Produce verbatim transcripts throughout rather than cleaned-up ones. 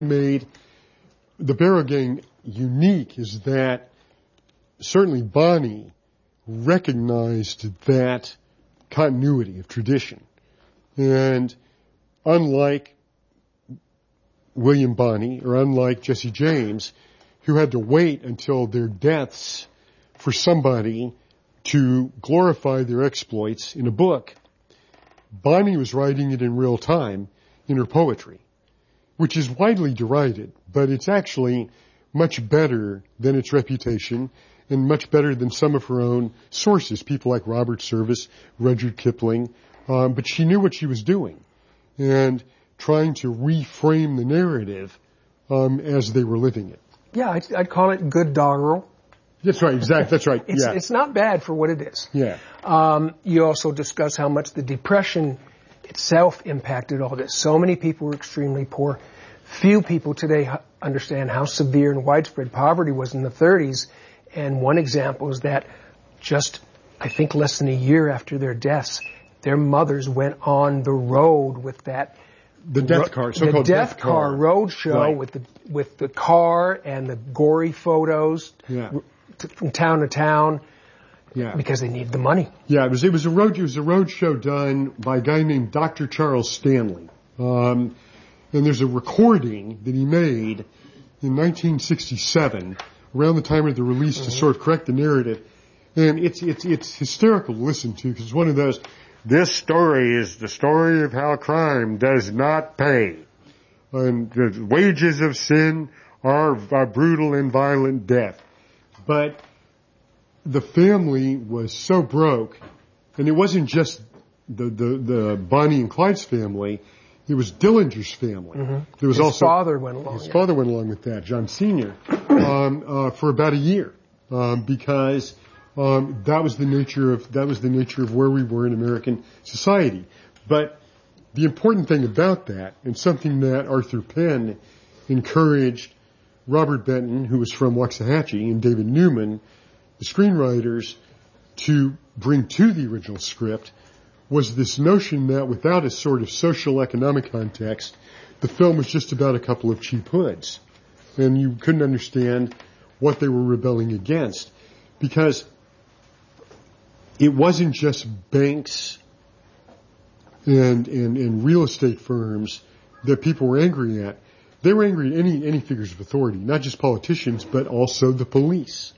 made the Barrow Gang unique is that certainly Bonnie recognized that continuity of tradition. And unlike William Bonney, or unlike Jesse James, who had to wait until their deaths for somebody to glorify their exploits in a book, Bonnie was writing it in real time in her poetry, which is widely derided, but it's actually much better than its reputation and much better than some of her own sources, people like Robert Service, Rudyard Kipling. Um, but she knew what she was doing and trying to reframe the narrative um, as they were living it. Yeah, I'd, I'd call it good doggerel. That's right, exactly, that's right. It's, yeah. it's not bad for what it is. Yeah. Um, you also discuss how much the Depression itself impacted all this. So many people were extremely poor. Few people today understand how severe and widespread poverty was in the thirties. And one example is that just, I think, less than a year after their deaths, their mothers went on the road with that The death car, so-called the death, death car, car road show right. with the with the car and the gory photos yeah. t- from town to town. Yeah. Because they needed the money. Yeah, it was it was a road it was a road show done by a guy named Doctor Charles Stanley. Um, and there's a recording that he made in nineteen sixty-seven, around the time of the release, mm-hmm. to sort of correct the narrative. And it's it's it's hysterical to listen to because it's one of those. This story is the story of how crime does not pay, and the wages of sin are a brutal and violent death. But the family was so broke, and it wasn't just the, the, the Bonnie and Clyde's family, it was Dillinger's family. Mm-hmm. There was his also, father went along. His yeah. father went along with that, John Senior, um, uh, for about a year, um, because, um, that was the nature of, that was the nature of where we were in American society. But the important thing about that, and something that Arthur Penn encouraged Robert Benton, who was from Waxahachie, and David Newman, the screenwriters, to bring to the original script, was this notion that without a sort of social economic context, the film was just about a couple of cheap hoods. And you couldn't understand what they were rebelling against. Because it wasn't just banks and, and, and real estate firms that people were angry at. They were angry at any, any figures of authority, not just politicians, but also the police.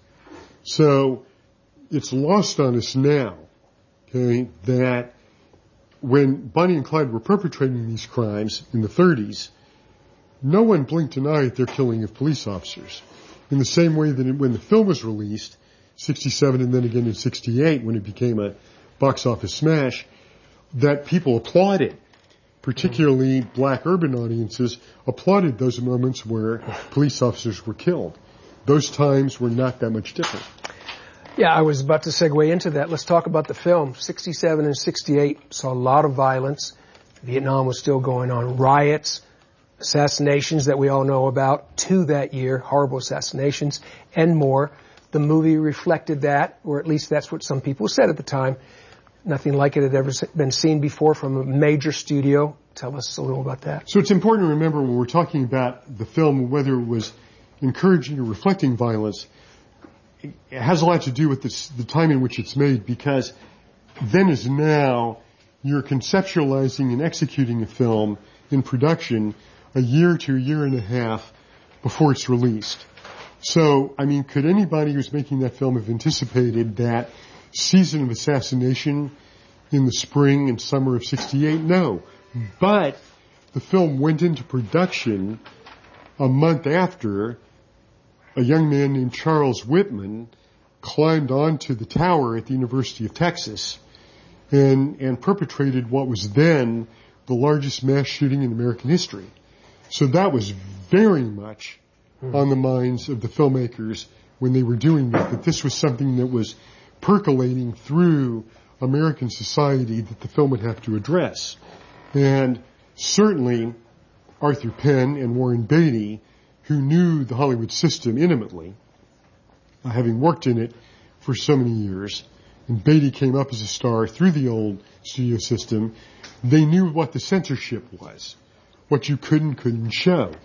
So it's lost on us now, okay, that when Bonnie and Clyde were perpetrating these crimes in the thirties, no one blinked an eye at their killing of police officers. In the same way that when the film was released, sixty-seven and then again in sixty-eight when it became a box office smash, that people applauded, particularly black urban audiences, applauded those moments where police officers were killed. Those times were not that much different. Yeah, I was about to segue into that. Let's talk about the film. sixty-seven and sixty-eight saw a lot of violence. Vietnam was still going on. Riots, assassinations that we all know about, two that year, horrible assassinations, and more. The movie reflected that, or at least that's what some people said at the time. Nothing like it had ever been seen before from a major studio. Tell us a little about that. So it's important to remember when we're talking about the film, whether it was encouraging or reflecting violence, it has a lot to do with this, the time in which it's made, because then as now, you're conceptualizing and executing a film in production a year to a year and a half before it's released. So, I mean, could anybody who's making that film have anticipated that season of assassination in the spring and summer of sixty-eight? No. But the film went into production a month after a young man named Charles Whitman climbed onto the tower at the University of Texas and, and perpetrated what was then the largest mass shooting in American history. So that was very much mm. on the minds of the filmmakers when they were doing that, that this was something that was percolating through American society that the film would have to address. And certainly Arthur Penn and Warren Beatty, who knew the Hollywood system intimately, uh, having worked in it for so many years, and Beatty came up as a star through the old studio system, they knew what the censorship was, what you could and couldn't show.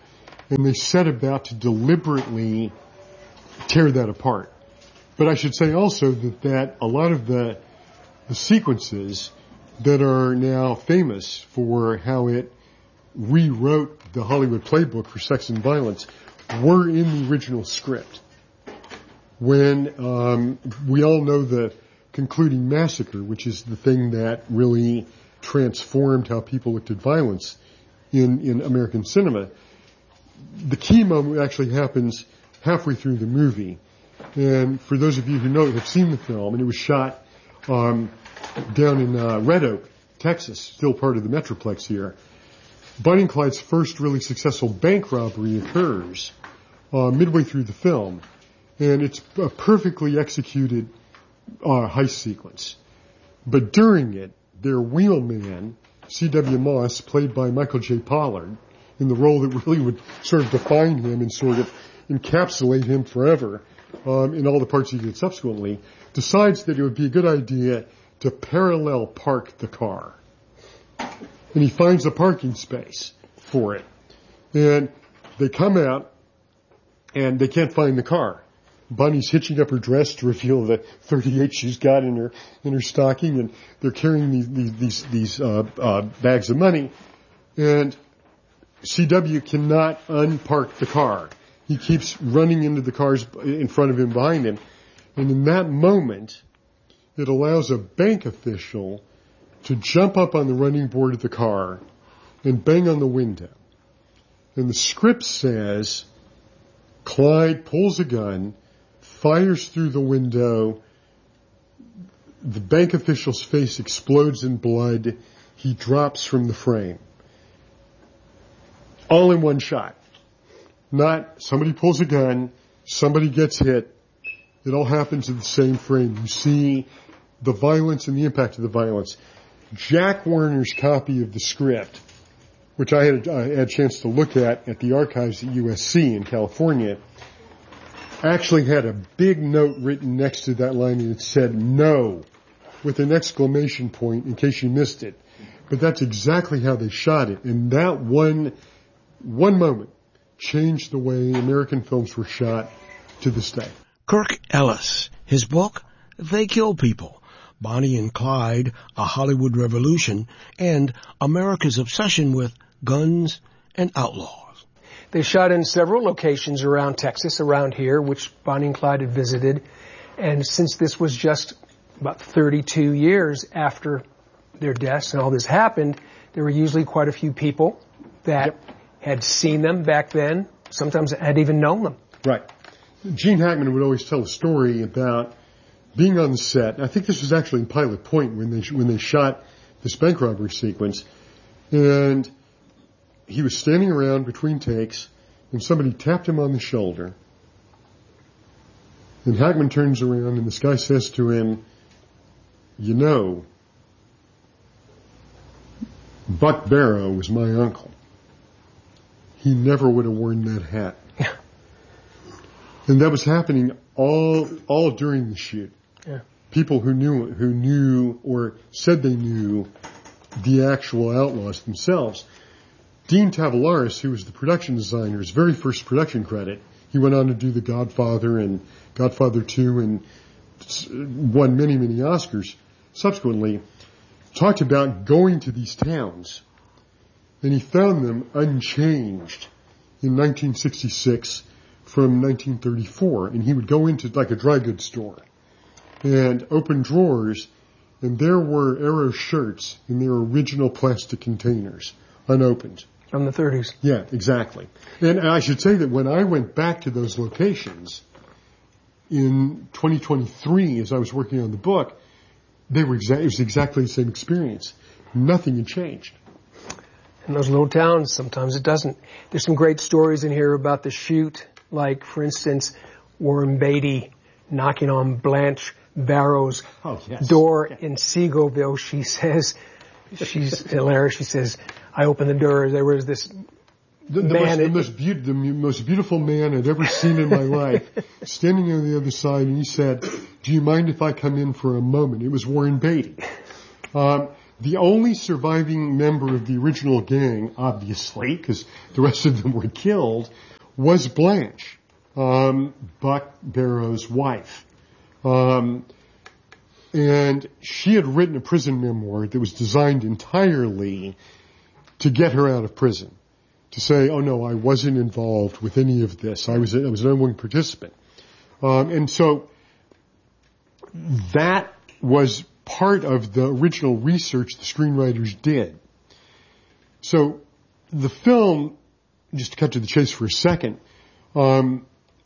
and they set about to deliberately tear that apart. But I should say also that, that a lot of the, the sequences that are now famous for how it rewrote the Hollywood playbook for sex and violence were in the original script. When um, we all know the concluding massacre, which is the thing that really transformed how people looked at violence in, in American cinema, the key moment actually happens halfway through the movie. And for those of you who know have seen the film, and it was shot um, down in uh, Red Oak, Texas, still part of the Metroplex here, Bonnie and Clyde's first really successful bank robbery occurs uh, midway through the film. And it's a perfectly executed uh, heist sequence. But during it, their wheelman, C W Moss, played by Michael J. Pollard, in the role that really would sort of define him and sort of encapsulate him forever um, in all the parts he did subsequently, decides that it would be a good idea to parallel park the car. And he finds a parking space for it. And they come out, and they can't find the car. Bonnie's hitching up her dress to reveal the thirty-eight she's got in her in her stocking, and they're carrying these these these, these uh, uh, bags of money, and C W cannot unpark the car. He keeps running into the cars in front of him, behind him, and in that moment, it allows a bank official to jump up on the running board of the car and bang on the window. And the script says, Clyde pulls a gun, fires through the window, the bank official's face explodes in blood, he drops from the frame. All in one shot. Not somebody pulls a gun, somebody gets hit, it all happens in the same frame. You see the violence and the impact of the violence. Jack Warner's copy of the script, which I had, I had a chance to look at at the archives at U S C in California, actually had a big note written next to that line, and it said no with an exclamation point in case you missed it. But that's exactly how they shot it. And that one, one moment changed the way American films were shot to this day. Kirk Ellis, his book, They Kill People, Bonnie and Clyde, A Hollywood Revolution, and America's Obsession with Guns and Outlaws. They shot in several locations around Texas, around here, which Bonnie and Clyde had visited. And since this was just about thirty-two years after their deaths and all this happened, there were usually quite a few people that yep. had seen them back then, sometimes had even known them. Right. Gene Hackman would always tell a story about being on the set. I think this was actually in Pilot Point when they when they shot this bank robbery sequence, and he was standing around between takes, and somebody tapped him on the shoulder, and Hackman turns around, and this guy says to him, "You know, Buck Barrow was my uncle. He never would have worn that hat." Yeah. And that was happening all all during the shoot. Yeah. People who knew who knew or said they knew the actual outlaws themselves. Dean Tavoularis, who was the production designer, his very first production credit, he went on to do The Godfather and Godfather two and won many, many Oscars subsequently, talked about going to these towns, and he found them unchanged in nineteen sixty-six from nineteen thirty-four, and he would go into like a dry goods store and open drawers, and there were Arrow shirts in their original plastic containers, unopened. From the thirties. Yeah, exactly. And I should say that when I went back to those locations in twenty twenty-three, as I was working on the book, they were exa- it was exactly the same experience. Nothing had changed. In those little towns, sometimes it doesn't. There's some great stories in here about the shoot, like, for instance, Warren Beatty knocking on Blanche Barrow's oh, yes. door yeah. in Seagoville. She says, she's hilarious. She says, I opened the door. There was this the, the man. Most, the, most be- the most beautiful man I'd ever seen in my life, standing on the other side, and he said, "Do you mind if I come in for a moment?" It was Warren Beatty. Um, The only surviving member of the original gang, obviously, because the rest of them were killed, was Blanche, um, Buck Barrow's wife. Um, and she had written a prison memoir that was designed entirely to get her out of prison. To say, oh no, I wasn't involved with any of this. I was, I was an unwilling participant. Um, and so that was part of the original research the screenwriters did. So the film, just to cut to the chase for a second, um,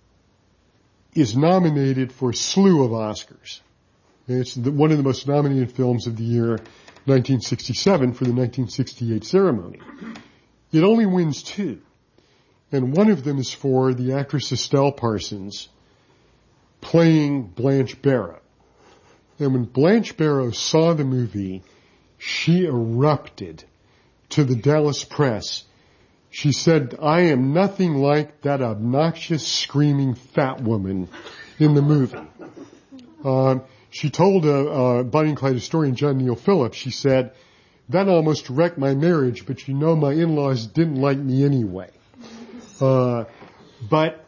is nominated for a slew of Oscars. And it's the, one of the most nominated films of the year nineteen sixty-seven for the nineteen sixty-eight ceremony. It only wins two. And one of them is for the actress Estelle Parsons playing Blanche Barrow. And when Blanche Barrow saw the movie, she erupted to the Dallas press. She said, I am nothing like that obnoxious, screaming fat woman in the movie. Um, she told a, a Bonnie and Clyde historian, John Neal Phillips, she said, that almost wrecked my marriage, but you know my in-laws didn't like me anyway. Uh, but...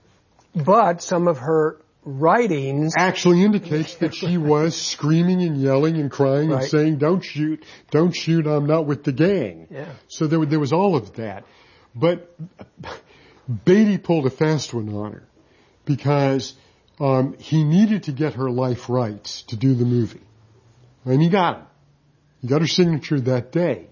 But some of her writings actually indicates that she was screaming and yelling and crying right. and saying, don't shoot, don't shoot, I'm not with the gang. Yeah. So there, there was all of that. But Beatty pulled a fast one on her because um, he needed to get her life rights to do the movie. And he got them. He got her signature that day.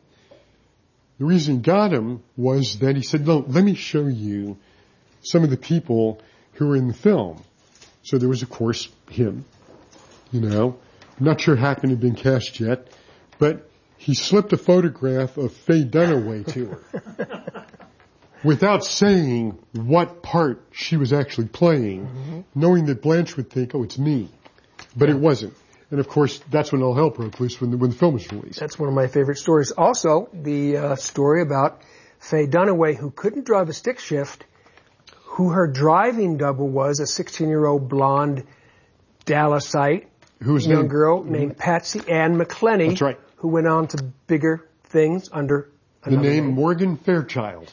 The reason he got him was that he said, no, let me show you some of the people who were in the film. So there was, of course, him, you know. I'm not sure Hackman had been cast yet, but he slipped a photograph of Faye Dunaway to her without saying what part she was actually playing, mm-hmm. knowing that Blanche would think, oh, it's me. But yeah. it wasn't. And, of course, that's when all hell broke loose when the, when the film was released. That's one of my favorite stories. Also, the uh, story about Faye Dunaway, who couldn't drive a stick shift, who her driving double was, a sixteen-year-old blonde Dallasite Who's young named, girl named Patsy Ann McClenny. That's right. Who went on to bigger things under the name, name Morgan Fairchild.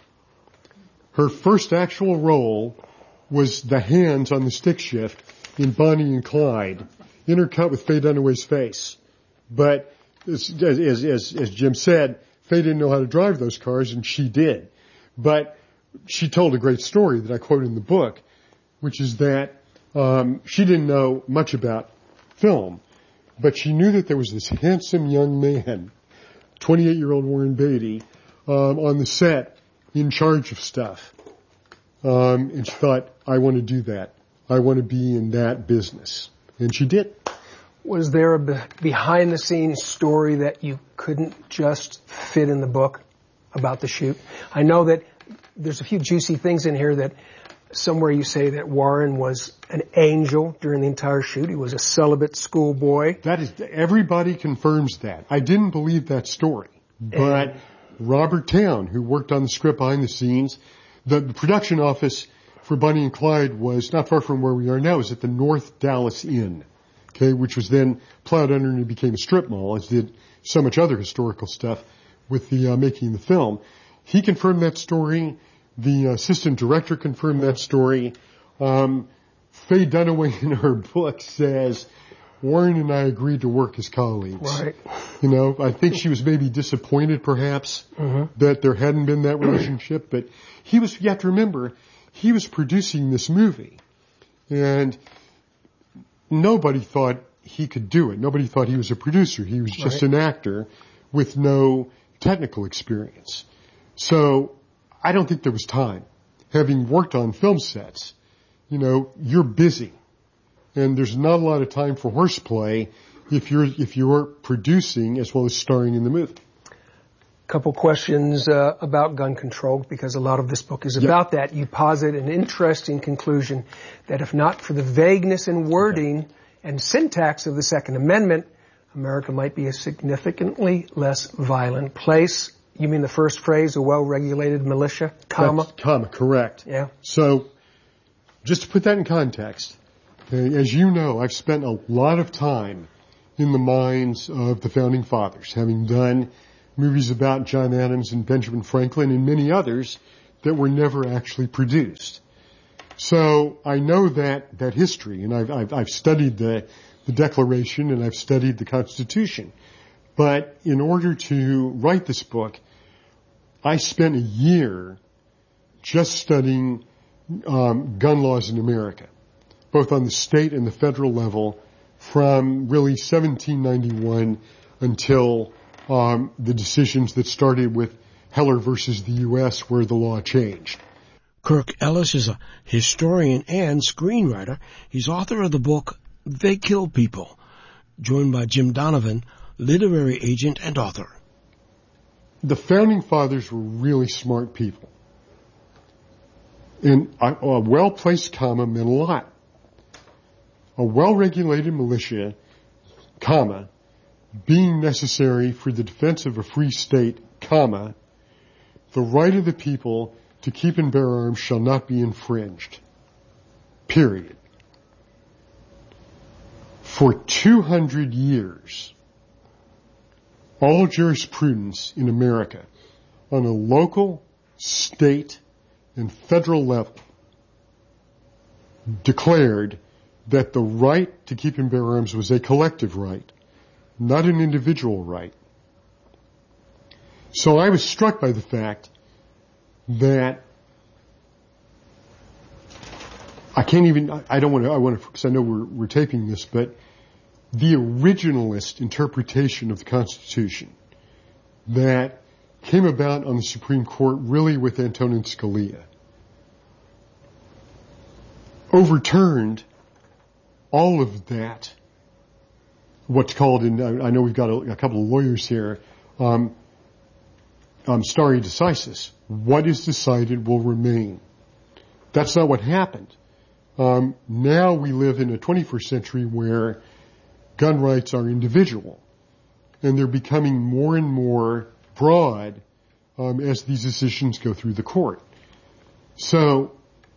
Her first actual role was the hands on the stick shift in Bonnie and Clyde, intercut with Faye Dunaway's face. But as, as, as, as Jim said, Faye didn't know how to drive those cars, and she did. But she told a great story that I quote in the book, which is that um, she didn't know much about film, but she knew that there was this handsome young man, twenty-eight-year-old Warren Beatty, um, on the set in charge of stuff. Um, and she thought, I want to do that. I want to be in that business. And she did. Was there a be- behind-the-scenes story that you couldn't just fit in the book about the shoot? I know that there's a few juicy things in here that somewhere you say that Warren was an angel during the entire shoot. He was a celibate schoolboy. That is, everybody confirms that. I didn't believe that story. But and Robert Town, who worked on the script behind the scenes, the, the production office for Bonnie and Clyde was not far from where we are now. It was at the North Dallas Inn, okay, which was then plowed under and became a strip mall, as did so much other historical stuff with the uh, making the film. He confirmed that story. The assistant director confirmed that story. Um, Faye Dunaway in her book says, Warren and I agreed to work as colleagues. Right. You know, I think she was maybe disappointed perhaps mm-hmm. that there hadn't been that relationship, but he was, you have to remember, he was producing this movie and nobody thought he could do it. Nobody thought he was a producer. He was just right. an actor with no technical experience. So I don't think there was time. Having worked on film sets, you know, you're busy. And there's not a lot of time for horseplay if you're, if you're producing as well as starring in the movie. Couple questions uh, about gun control, because a lot of this book is yep. about that. You posit an interesting conclusion that if not for the vagueness and wording okay. and syntax of the Second Amendment, America might be a significantly less violent place. You mean the first phrase, a well-regulated militia, comma? That's, comma, correct. Yeah. So, just to put that in context, okay, as you know, I've spent a lot of time in the minds of the founding fathers, having done movies about John Adams and Benjamin Franklin and many others that were never actually produced. So I know that, that history, and I've, I've, I've studied the, the Declaration and I've studied the Constitution. But in order to write this book, I spent a year just studying um, gun laws in America, both on the state and the federal level, from really seventeen ninety-one until um, the decisions that started with Heller versus the U S, where the law changed. Kirk Ellis is a historian and screenwriter. He's author of the book They Kill People, joined by Jim Donovan, literary agent and author. The founding fathers were really smart people. And a, a well-placed comma meant a lot. A well-regulated militia, comma, being necessary for the defense of a free state, comma, the right of the people to keep and bear arms shall not be infringed. Period. For two hundred years, all jurisprudence in America on a local, state, and federal level declared that the right to keep and bear arms was a collective right, not an individual right. So I was struck by the fact that I can't even, I don't want to, I want to, because I know we're, we're taping this, but the originalist interpretation of the Constitution that came about on the Supreme Court really with Antonin Scalia overturned all of that, what's called in, I know we've got a, a couple of lawyers here, um, um, stare decisis. What is decided will remain. That's not what happened. Um, now we live in a twenty-first century where gun rights are individual, and they're becoming more and more broad um, as these decisions go through the court. So,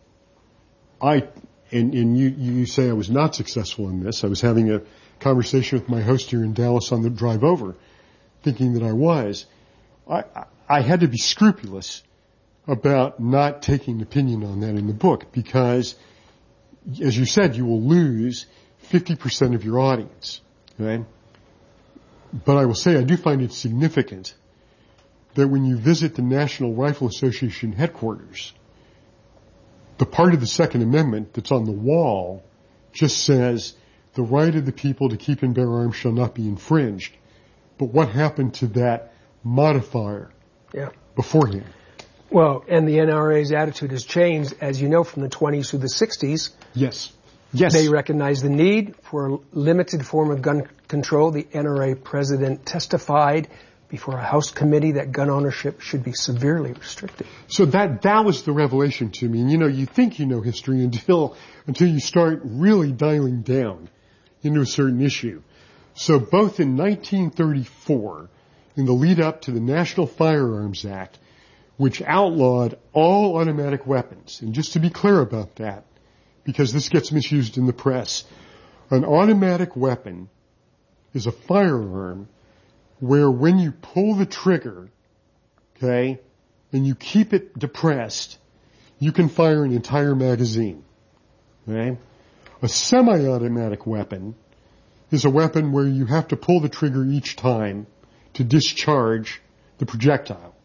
I and, and you, you say I was not successful in this. I was having a conversation with my host here in Dallas on the drive over, thinking that I was. I, I had to be scrupulous about not taking an opinion on that in the book because, as you said, you will lose fifty percent of your audience, right? But I will say I do find it significant that when you visit the National Rifle Association headquarters, the part of the Second Amendment that's on the wall just says the right of the people to keep and bear arms shall not be infringed. But what happened to that modifier yeah. beforehand? Well, and the N R A's attitude has changed, as you know, from the twenties to the sixties. Yes. Yes. They recognize the need for a limited form of gun control. The N R A president testified before a House committee that gun ownership should be severely restricted. So that that was the revelation to me. And, you know, you think you know history until until you start really dialing down into a certain issue. So both in nineteen thirty-four, in the lead up to the National Firearms Act, which outlawed all automatic weapons, and just to be clear about that, because this gets misused in the press, an automatic weapon is a firearm where when you pull the trigger, okay, and you keep it depressed, you can fire an entire magazine, okay? A semi-automatic weapon is a weapon where you have to pull the trigger each time to discharge the projectile.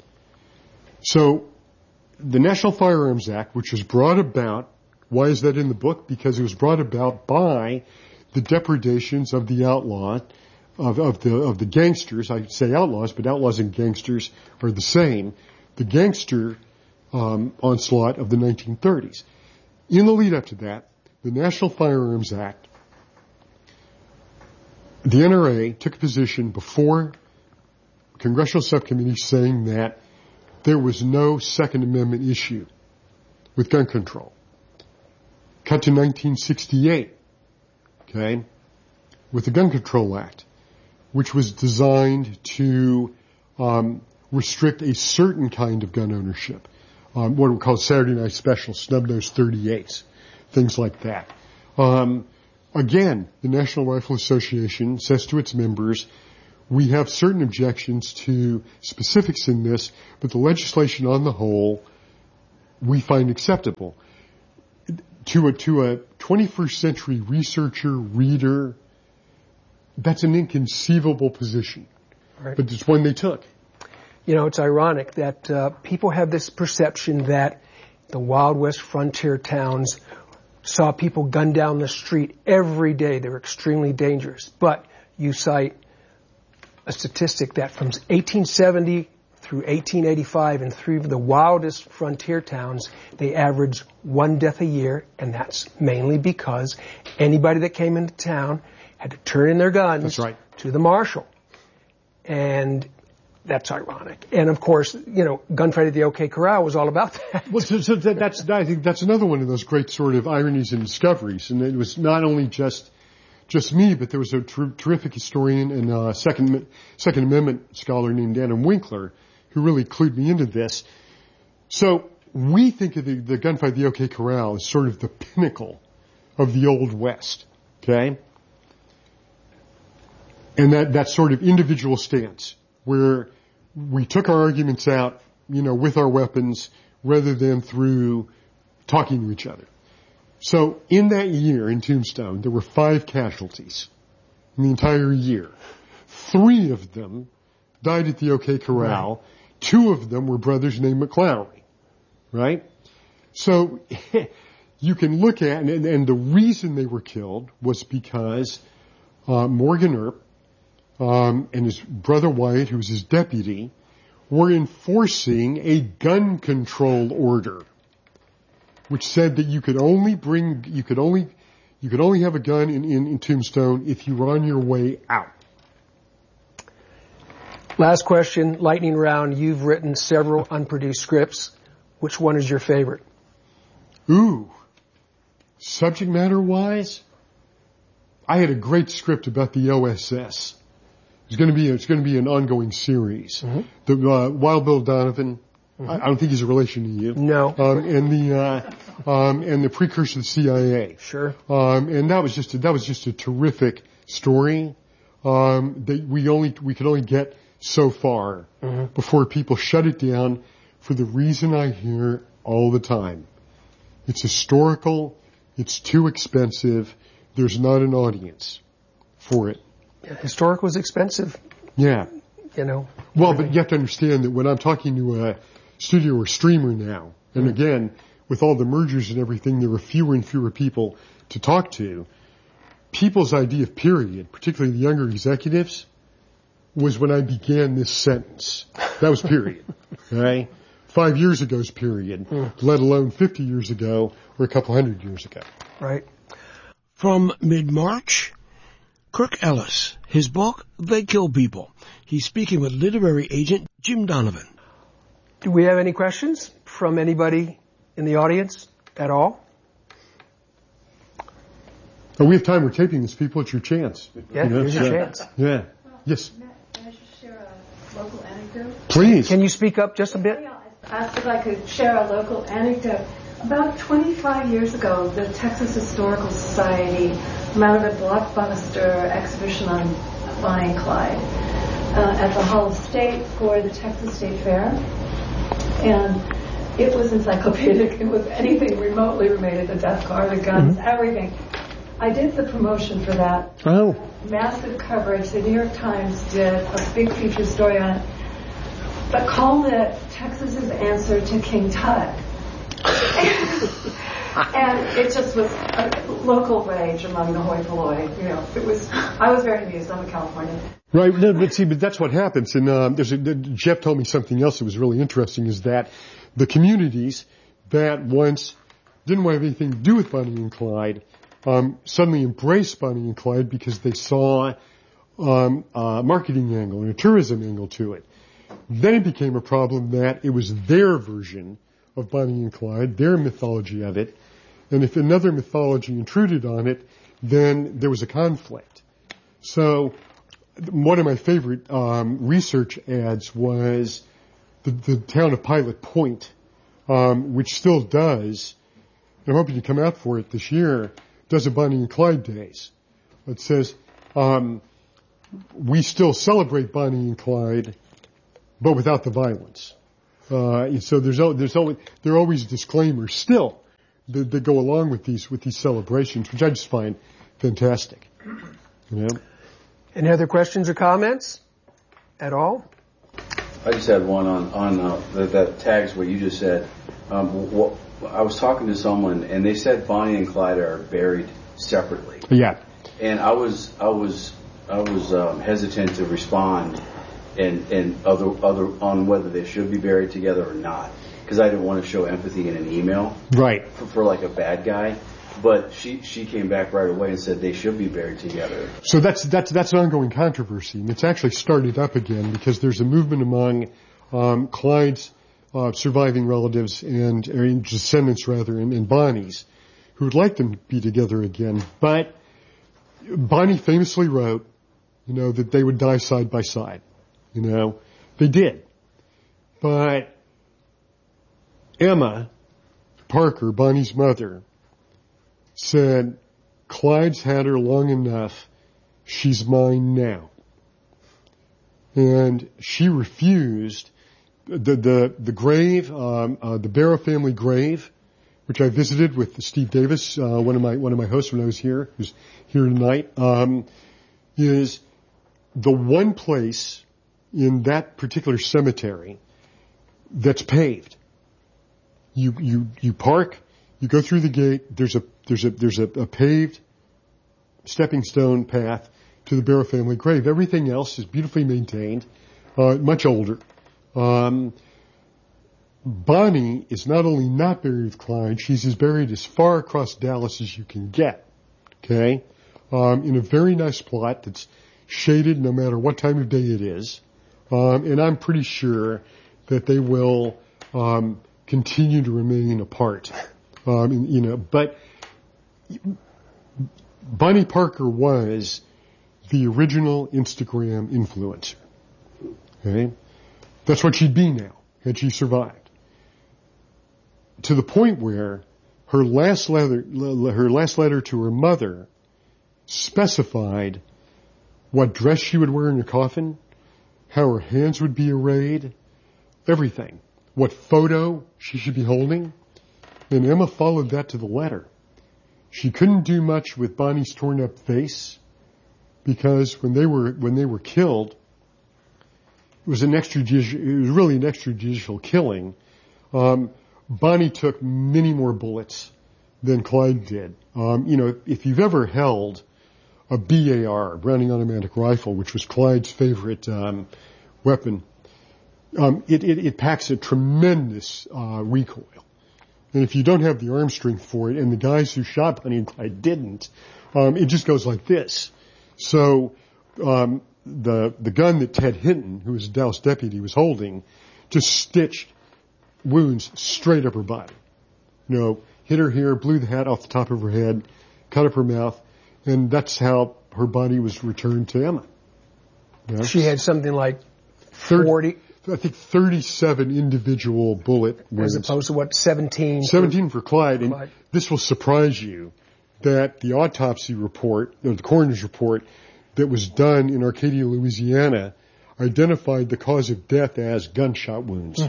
So the National Firearms Act, which was brought about, why is that in the book? Because it was brought about by the depredations of the outlaw, of, of the of the gangsters. I say outlaws, but outlaws and gangsters are the same. The gangster um, onslaught of the nineteen thirties. In the lead up to that, the National Firearms Act, the N R A took a position before a congressional subcommittee saying that there was no Second Amendment issue with gun control. Cut to nineteen sixty-eight, okay, with the Gun Control Act, which was designed to um, restrict a certain kind of gun ownership, um, what we call Saturday Night Special, snub-nosed thirty-eights, things like that. Um, again, the National Rifle Association says to its members, we have certain objections to specifics in this, but the legislation on the whole we find acceptable. To a, to a twenty-first century researcher, reader, that's an inconceivable position. Right. But it's one they took. You know, it's ironic that uh, people have this perception that the Wild West frontier towns saw people gunned down the street every day. They were extremely dangerous. But you cite a statistic that from eighteen seventy through eighteen eighty-five in three of the wildest frontier towns, they averaged one death a year, and that's mainly because anybody that came into town had to turn in their guns that's right. to the marshal. And that's ironic. And of course, you know, Gunfight at the OK Corral was all about that. Well, so, so that, that's, I think that's another one of those great sort of ironies and discoveries. And it was not only just, just me, but there was a ter- terrific historian and uh second, Second Amendment scholar named Adam Winkler who really clued me into this. So we think of the, the Gunfight at the OK Corral as sort of the pinnacle of the Old West. Okay? And that, that sort of individual stance where we took our arguments out, you know, with our weapons rather than through talking to each other. So in that year in Tombstone, there were five casualties in the entire year. Three of them died at the OK Corral. Right. Two of them were brothers named McClowry, right? So you can look at, and, and the reason they were killed was because uh, Morgan Earp Um, and his brother Wyatt, who was his deputy, were enforcing a gun control order, which said that you could only bring, you could only, you could only have a gun in, in, in Tombstone if you were on your way out. Last question, lightning round. You've written several unproduced scripts. Which one is your favorite? Ooh, subject matter wise, I had a great script about the O S S. It's going to be it's going to be an ongoing series. Mm-hmm. The uh, Wild Bill Donovan. Mm-hmm. I, I don't think he's a relation to you. No. Um, and the uh, um, and the precursor to the C I A. Sure. Um, and that was just a, that was just a terrific story. Um, that we only we could only get so far mm-hmm. before people shut it down for the reason I hear all the time. It's historical. It's too expensive. There's not an audience for it. Historical is expensive. Yeah. You know. Well, but you have to understand that when I'm talking to a studio or streamer now, and mm-hmm. again, with all the mergers and everything, there are fewer and fewer people to talk to. People's idea of period, particularly the younger executives, was when I began this sentence. That was period. Okay? Five years ago's period, mm. let alone fifty years ago or a couple hundred years ago. Right. From mid-March, Kirk Ellis, his book, They Kill People. He's speaking with literary agent Jim Donovan. Do we have any questions from anybody in the audience at all? Oh, we have time. We're taping this, people. It's your chance. Yeah, you know? here's your yeah. chance. Yeah. Yes. Matt, can I just share a local anecdote? Please. Can you speak up just a bit? Yeah, I asked if I could share a local anecdote. About twenty-five years ago, the Texas Historical Society mounted a blockbuster exhibition on Bonnie and Clyde uh, at the Hall of State for the Texas State Fair. And it was encyclopedic. It was anything remotely related, the death car, the guns, mm-hmm. everything. I did the promotion for that. Oh. Massive coverage. The New York Times did a big feature story on it, but called it Texas's answer to King Tut. And it just was a local rage among the hoi polloi. You know, it was. I was very amused. I'm a Californian. Right, no, but see, but that's what happens. And um, there's a, Jeff told me something else that was really interesting. Is that the communities that once didn't want to have anything to do with Bonnie and Clyde um, suddenly embraced Bonnie and Clyde because they saw um, a marketing angle and a tourism angle to it. Then it became a problem that it was their version of Bonnie and Clyde, their mythology of it, and if another mythology intruded on it, then there was a conflict. So one of my favorite um, research ads was the, the town of Pilot Point, um, which still does, and I'm hoping to come out for it this year, does a Bonnie and Clyde days. It says, um, we still celebrate Bonnie and Clyde, but without the violence. Uh, and so there's, there's always, there are always disclaimers still that, that go along with these, with these celebrations, which I just find fantastic. You know? Any other questions or comments at all? I just had one on, on, uh, that, that tags what you just said. Um, what, I was talking to someone and they said Bonnie and Clyde are buried separately. Yeah. And I was, I was, I was, um, hesitant to respond and, and other, other, on whether they should be buried together or not. Because I didn't want to show empathy in an email. Right. For, for like a bad guy. But she, she came back right away and said they should be buried together. So that's, that's, that's an ongoing controversy. And it's actually started up again because there's a movement among, um, Clyde's, uh, surviving relatives and, or descendants rather, and, and Bonnie's, who would like them to be together again. But Bonnie famously wrote, you know, that they would die side by side. You know, they did. But Emma Parker, Bonnie's mother, said, Clyde's had her long enough. She's mine now. And she refused the, the, the grave, um, uh, the Barrow family grave, which I visited with Steve Davis, uh, one of my, one of my hosts when I was here, who's here tonight, um, is the one place in that particular cemetery that's paved. You, you, you park, you go through the gate, there's a, there's a, there's a, a paved stepping stone path to the Barrow family grave. Everything else is beautifully maintained, uh, much older. Um, Bonnie is not only not buried with Clyde, she's as buried as far across Dallas as you can get. Okay? Um, in a very nice plot that's shaded no matter what time of day it is. Um, and I'm pretty sure that they will, um, continue to remain apart. Um, you know, but Bonnie Parker was the original Instagram influencer. Okay? That's what she'd be now, had she survived. To the point where her last letter, her last letter to her mother specified what dress she would wear in her coffin, how her hands would be arrayed, everything. What photo she should be holding. And Emma followed that to the letter. She couldn't do much with Bonnie's torn up face because when they were, when they were killed, it was an extrajudicial, it was really an extrajudicial killing. Um, Bonnie took many more bullets than Clyde did. Um, you know, if you've ever held a B A R, Browning Automatic Rifle, which was Clyde's favorite, um, weapon, um, it, it, it packs a tremendous, uh, recoil. And if you don't have the arm strength for it, and the guys who shot Bonnie and Clyde didn't, um, it just goes like this. So, um, the, the gun that Ted Hinton, who was a Dallas deputy, was holding, just stitched wounds straight up her body. You know, hit her here, blew the hat off the top of her head, cut up her mouth, and that's how her body was returned to Emma. You know? She had something like forty... I think thirty-seven individual bullet wounds. As opposed to what, seventeen? seventeen for Clyde. And Clyde. This will surprise you that the autopsy report, or the coroner's report that was done in Arcadia, Louisiana, identified the cause of death as gunshot wounds.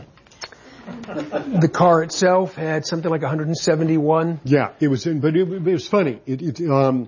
Mm. The car itself had something like one hundred seventy-one. Yeah, it was, but it, it was funny. It, it, um,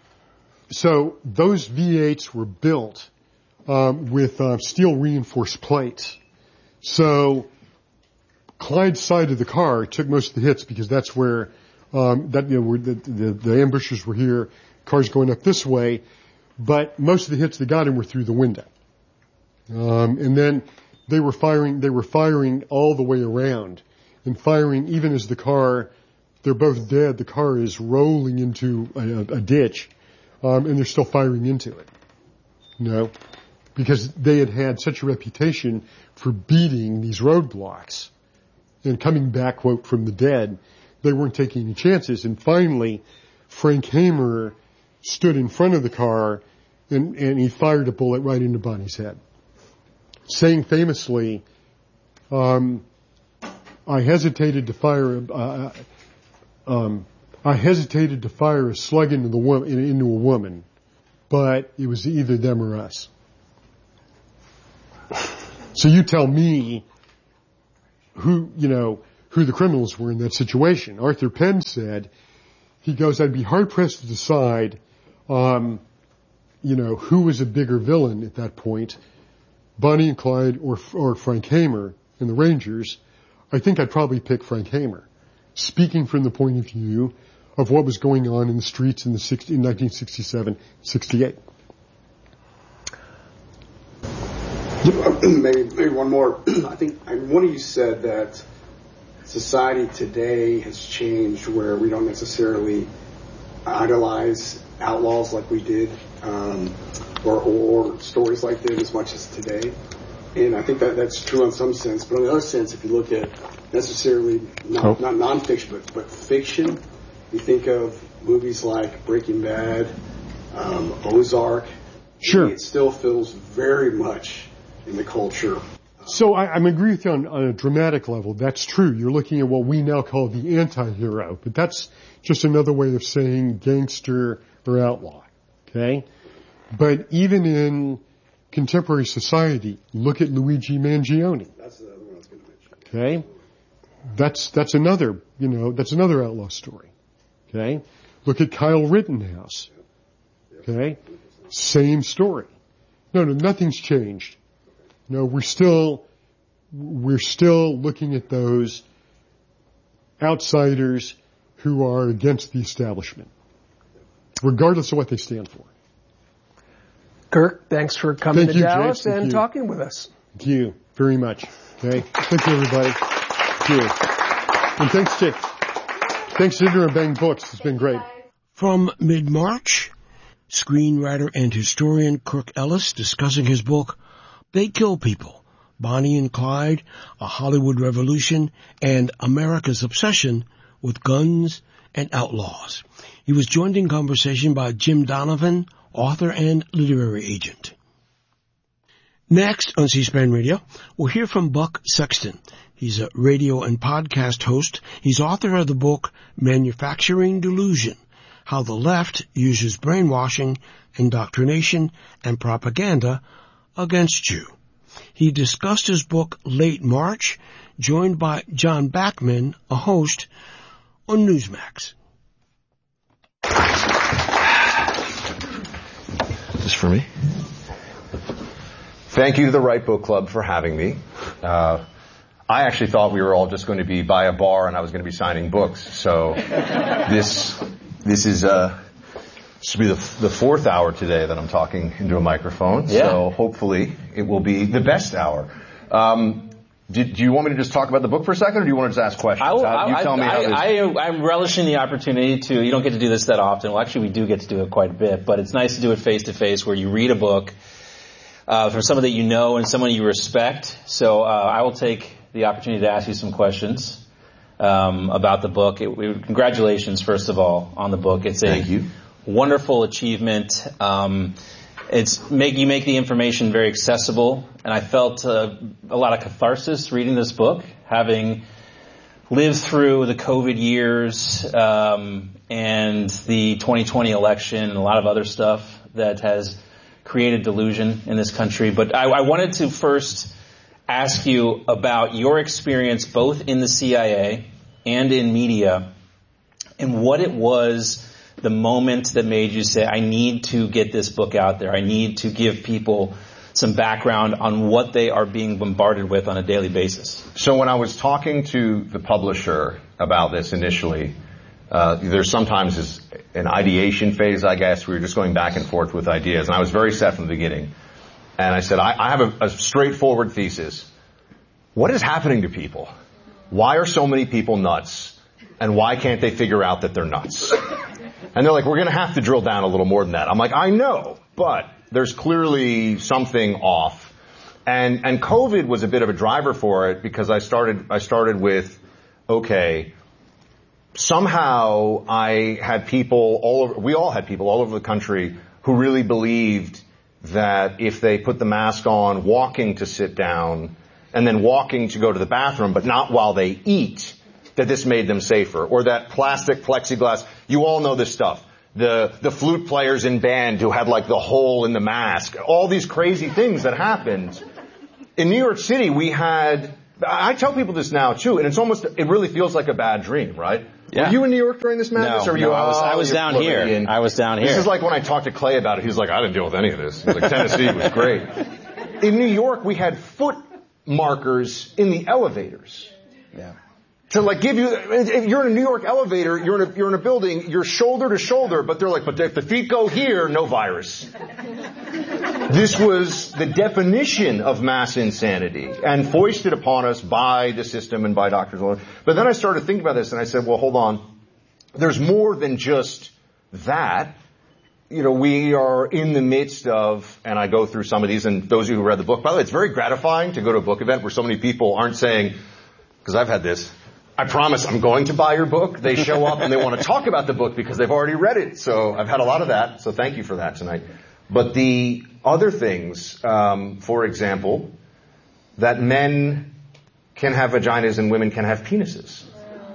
so those V eights were built, um, with, uh, steel reinforced plates. So Clyde's side of the car took most of the hits because that's where, um, that, you know, where the, the, the ambushers were here, cars going up this way, but most of the hits that got him were through the window. Um, and then they were firing, they were firing all the way around and firing even as the car, they're both dead, the car is rolling into a, a ditch, um, and they're still firing into it. You know? Because they had had such a reputation for beating these roadblocks and coming back, quote, from the dead. They weren't taking any chances. And finally, Frank Hamer stood in front of the car and, and he fired a bullet right into Bonnie's head, saying famously, um, I hesitated to fire, uh, um, I hesitated to fire a slug into the wo- into a woman, but it was either them or us. So you tell me who, you know, who the criminals were in that situation. Arthur Penn said, he goes, I'd be hard pressed to decide, um, you know, who was a bigger villain at that point, Bonnie and Clyde or, or Frank Hamer in the Rangers. I think I'd probably pick Frank Hamer, speaking from the point of view of what was going on in the streets in the sixty, in nineteen sixty-seven, sixty-eight. Maybe, maybe one more. I think I mean, one of you said that society today has changed where we don't necessarily idolize outlaws like we did, um, or, or stories like them as much as today. And I think that that's true in some sense. But in the other sense, if you look at necessarily not, oh. not nonfiction, but, but fiction, you think of movies like Breaking Bad, um, Ozark. Sure. It still feels very much in the culture. So I, I agree with you on, on a dramatic level. That's true. You're looking at what we now call the anti-hero, but that's just another way of saying gangster or outlaw. Okay? But even in contemporary society, look at Luigi Mangione. That's the other one I was going to mention. Okay? That's, that's another, you know, that's another outlaw story. Okay? Look at Kyle Rittenhouse. Okay? Same story. No, no, nothing's changed. No, we're still, we're still looking at those outsiders who are against the establishment, regardless of what they stand for. Kirk, thanks for coming Thank to you, Dallas Jake. and you. talking with us. Thank you very much. Okay. Thank you, everybody. Thank you. And thanks, Jake. Thanks to Inter and Bang Books. It's been great. From mid-March, screenwriter and historian Kirk Ellis discussing his book, They Kill People, Bonnie and Clyde, A Hollywood Revolution, and America's Obsession with Guns and Outlaws. He was joined in conversation by Jim Donovan, author and literary agent. Next on C-SPAN Radio, we'll hear from Buck Sexton. He's a radio and podcast host. He's author of the book Manufacturing Delusion, How the Left Uses Brainwashing, Indoctrination, and Propaganda Against You. He discussed his book late March, joined by John Bachman, a host on Newsmax. Is this for me? Thank you to the Right Book Club for having me. Uh, I actually thought we were all just going to be by a bar and I was going to be signing books. So this this is uh, this will be the, the fourth hour today that I'm talking into a microphone. Yeah. So hopefully it will be the best hour. Um, did, do you want me to just talk about the book for a second, or do you want to just ask questions? I will, how, you I, tell I, me how I, this... I, I'm relishing the opportunity to, you don't get to do this that often. Well, actually, we do get to do it quite a bit, but it's nice to do it face-to-face where you read a book uh, from someone that you know and someone you respect. So uh, I will take the opportunity to ask you some questions um, about the book. It, it, congratulations, first of all, on the book. It's a Thank you. wonderful achievement. Um, it's make you make the information very accessible, and I felt uh, a lot of catharsis reading this book, having lived through the COVID years um, and the twenty twenty election and a lot of other stuff that has created delusion in this country. But I, I wanted to first ask you about your experience both in the C I A and in media, and what it was, the moment that made you say, I need to get this book out there. I need to give people some background on what they are being bombarded with on a daily basis. So when I was talking to the publisher about this initially, uh, there's sometimes this, an ideation phase, I guess, where you're just going back and forth with ideas. And I was very set from the beginning. And I said, I, I have a, a straightforward thesis. What is happening to people? Why are so many people nuts? And why can't they figure out that they're nuts? And they're like, we're going to have to drill down a little more than that. I'm like, I know, but there's clearly something off. And, and COVID was a bit of a driver for it, because I started, I started with, okay, somehow I had people all over, we all had people all over the country who really believed that if they put the mask on, walking to sit down, and then walking to go to the bathroom, but not while they eat, that this made them safer, or that plastic plexiglass. You all know this stuff. The, the flute players in band who had like the hole in the mask. All these crazy things that happened. In New York City, we had, I tell people this now too, and it's almost, it really feels like a bad dream, right? Yeah. Were you in New York during this madness? No, or were you, no, I was, I was oh, down here. In, I was down here. This is like when I talked to Clay about it, he's like, I didn't deal with any of this. He's like, Tennessee was great. In New York, we had foot markers in the elevators. Yeah. To like give you, if you're in a New York elevator, you're in a, you're in a building, you're shoulder to shoulder, but they're like, but if the feet go here, no virus. This was the definition of mass insanity and foisted upon us by the system and by doctors. But then I started thinking about this and I said, well, hold on. There's more than just that. You know, we are in the midst of, and I go through some of these, and those of you who read the book, by the way, it's very gratifying to go to a book event where so many people aren't saying, because I've had this, I promise I'm going to buy your book. They show up and they want to talk about the book because they've already read it. So I've had a lot of that. So thank you for that tonight. But the other things, um, for example, that men can have vaginas and women can have penises.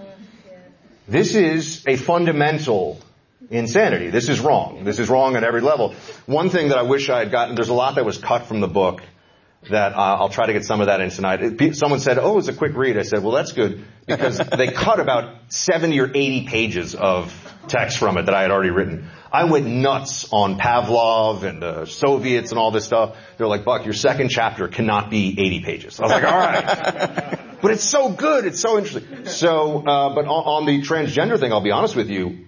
This is a fundamental insanity. This is wrong. This is wrong at every level. One thing that I wish I had gotten, there's a lot that was cut from the book that uh, I'll try to get some of that in tonight. It, someone said, oh, it's a quick read. I said, well, that's good, because they cut about seventy or eighty pages of text from it that I had already written. I went nuts on Pavlov and the Soviets and all this stuff. They're like, Buck, your second chapter cannot be eighty pages. I was like, all right. But it's so good. It's so interesting. So, uh, but on, on the transgender thing, I'll be honest with you.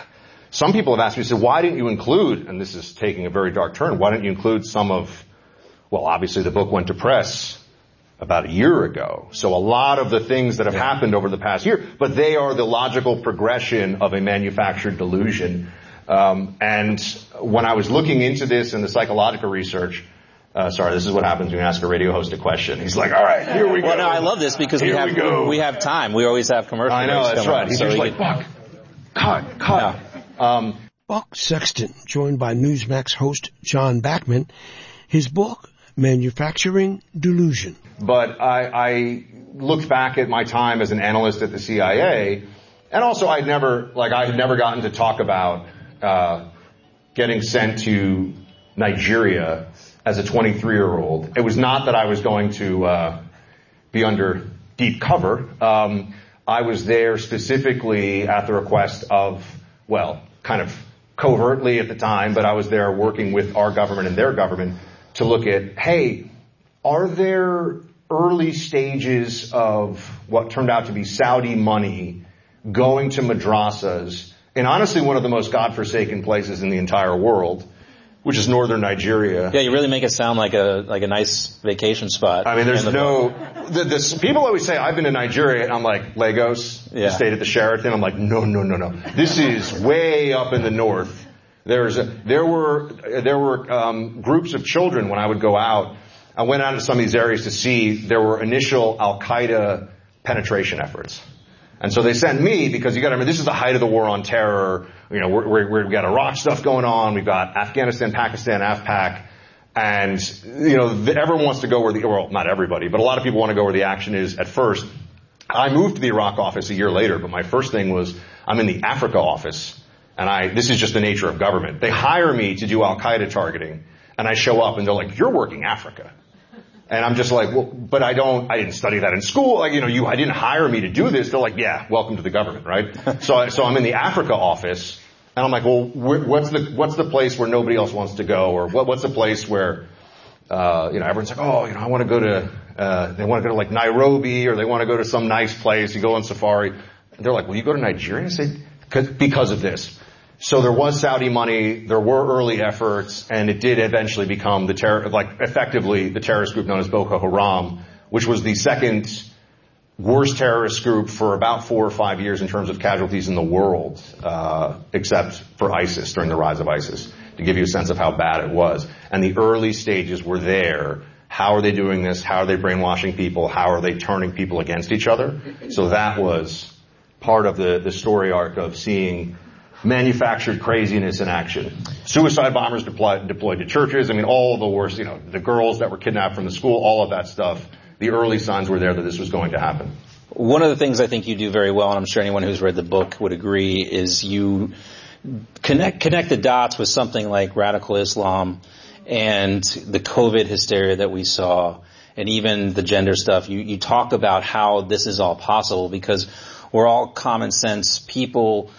Some people have asked me, said, why didn't you include, and this is taking a very dark turn, why didn't you include some of, well, obviously the book went to press about a year ago. So a lot of the things that have yeah. happened over the past year, but they are the logical progression of a manufactured delusion. Um, and when I was looking into this and the psychological research, uh, sorry, this is what happens when you ask a radio host a question. He's like, all right, here we go. Well, no, I love this because here we have, we, go. we have time. We always have commercials. I know, that's right. On, He's so just like, could... Buck, cut, cut. Yeah. Um, Buck Sexton, joined by Newsmax host John Bachman. His book, Manufacturing Delusion. But I, I looked back at my time as an analyst at the C I A, and also I'd never, like, I had never gotten to talk about uh, getting sent to Nigeria as a twenty-three-year-old. It was not that I was going to uh, be under deep cover. Um, I was there specifically at the request of, well, kind of covertly at the time, but I was there working with our government and their government to look at, hey, are there early stages of what turned out to be Saudi money going to madrasas in honestly one of the most godforsaken places in the entire world, which is northern Nigeria. Yeah, you really make it sound like a like a nice vacation spot. I mean, there's the no... The, this, people always say, I've been to Nigeria, and I'm like, Lagos, yeah. stayed at the Sheraton. I'm like, no, no, no, no. This is way up in the north. There's a, there were there were um, groups of children when I would go out. I went out to some of these areas to see there were initial Al-Qaeda penetration efforts. And so they sent me because you got to remember, this is the height of the war on terror. You know, we're, we're, we've got Iraq stuff going on. We've got Afghanistan, Pakistan, AfPak. And, you know, the, everyone wants to go where the, well, not everybody, but a lot of people want to go where the action is at first. I moved to the Iraq office a year later, but my first thing was I'm in the Africa office. And I, this is just the nature of government. They hire me to do Al-Qaeda targeting. And I show up and they're like, you're working Africa. And I'm just like, well, but I don't, I didn't study that in school. Like, you know, you, I didn't hire me to do this. They're like, yeah, welcome to the government, right? so, so I'm in the Africa office and I'm like, well, wh- what's the, what's the place where nobody else wants to go? Or what, what's the place where, uh, you know, everyone's like, oh, you know, I want to go to, uh, they want to go to like Nairobi or they want to go to some nice place. You go on safari. And they're like, will you go to Nigeria? I say, because of this. So there was Saudi money, there were early efforts, and it did eventually become the terror, like effectively the terrorist group known as Boko Haram, which was the second worst terrorist group for about four or five years in terms of casualties in the world, uh, except for ISIS during the rise of ISIS, to give you a sense of how bad it was. And the early stages were there. How are they doing this? How are they brainwashing people? How are they turning people against each other? So that was part of the, the story arc of seeing manufactured craziness in action. Suicide bombers deployed, deployed to churches. I mean, all the worst, you know, the girls that were kidnapped from the school, all of that stuff. The early signs were there that this was going to happen. One of the things I think you do very well, and I'm sure anyone who's read the book would agree, is you connect connect the dots with something like radical Islam and the COVID hysteria that we saw, and even the gender stuff. You, you talk about how this is all possible because we're all common sense people.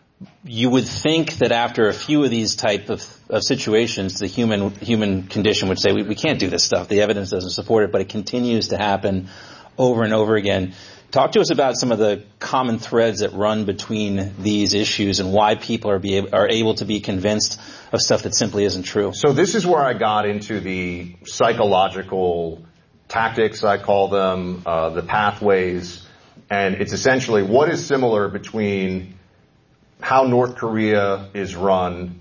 You would think that after a few of these type of, of situations, the human human condition would say, we, we can't do this stuff. The evidence doesn't support it, but it continues to happen over and over again. Talk to us about some of the common threads that run between these issues and why people are, be able, are able to be convinced of stuff that simply isn't true. So this is where I got into the psychological tactics, I call them, uh, the pathways, and it's essentially what is similar between how North Korea is run,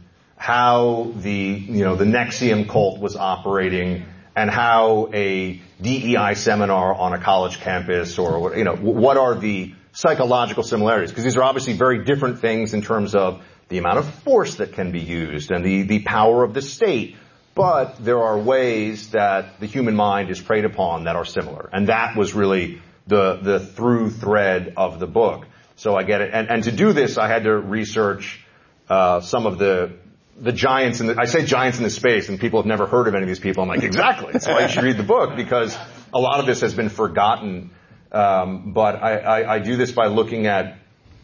how the, you know, the NXIVM cult was operating, and how a D E I seminar on a college campus, or, you know, what are the psychological similarities? Because these are obviously very different things in terms of the amount of force that can be used and the, the power of the state. But there are ways that the human mind is preyed upon that are similar. And that was really the, the through thread of the book. So I get it. And, and to do this, I had to research uh, some of the the giants in the, I say giants in the space, and people have never heard of any of these people. I'm like, exactly. That's why you should read the book, because a lot of this has been forgotten. Um, but I, I, I do this by looking at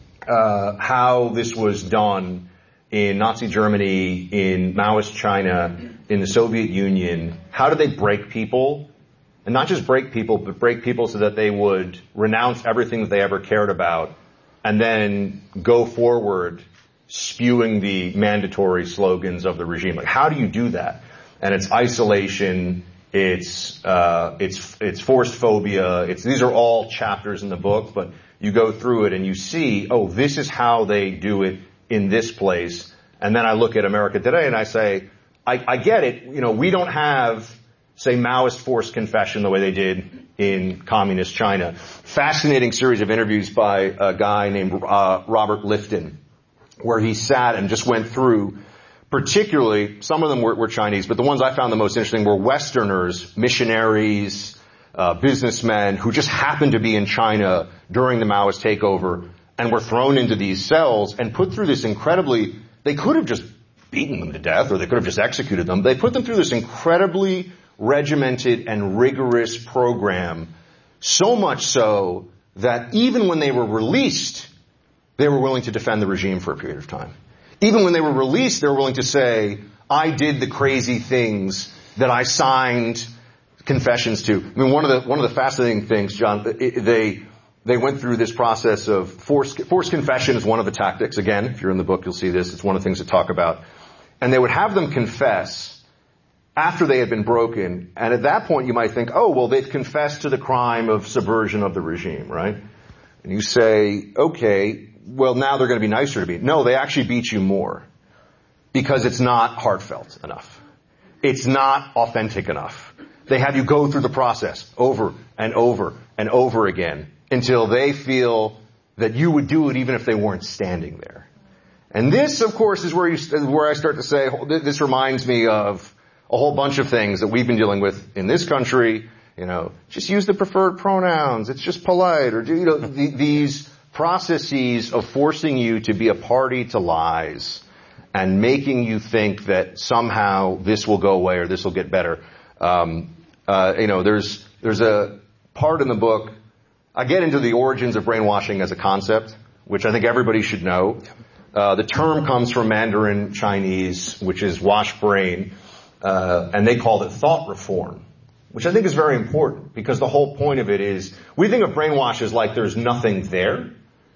uh, how this was done in Nazi Germany, in Maoist China, in the Soviet Union. How did they break people? And not just break people, but break people so that they would renounce everything that they ever cared about and then go forward spewing the mandatory slogans of the regime. Like, how do you do that? And it's isolation, it's uh it's it's forced phobia. It's these are all chapters in the book, but you go through it and you see, oh, this is how they do it in this place. And then I look at America today and I say, I, I get it. You know, we don't have, say, Maoist forced confession the way they did in communist China. Fascinating series of interviews by a guy named uh, Robert Lifton, where he sat and just went through, particularly, some of them were, were Chinese, but the ones I found the most interesting were Westerners, missionaries, uh, businessmen who just happened to be in China during the Maoist takeover and were thrown into these cells and put through this incredibly, they could have just beaten them to death or they could have just executed them. They put them through this incredibly regimented and rigorous program, so much so that even when they were released, they were willing to defend the regime for a period of time. Even when they were released, they were willing to say, I did the crazy things that I signed confessions to. I mean, one of the, one of the fascinating things, John, they, they went through this process of forced, forced confession is one of the tactics. Again, if you're in the book, you'll see this. It's one of the things to talk about. And they would have them confess after they had been broken. And at that point, you might think, oh, well, they've confessed to the crime of subversion of the regime, right? And you say, okay, well, now they're going to be nicer to me. No, they actually beat you more because it's not heartfelt enough. It's not authentic enough. They have you go through the process over and over and over again until they feel that you would do it even if they weren't standing there. And this, of course, is where you, where I start to say, this reminds me of a whole bunch of things that we've been dealing with in this country. You know, just use the preferred pronouns. It's just polite. Or, you know, the, these processes of forcing you to be a party to lies and making you think that somehow this will go away or this will get better. Um, uh, you know, there's there's a part in the book. I get into the origins of brainwashing as a concept, which I think everybody should know. Uh, the term comes from Mandarin Chinese, which is wash brain, uh, and they called it thought reform, which I think is very important because the whole point of it is we think of brainwash as like there's nothing there.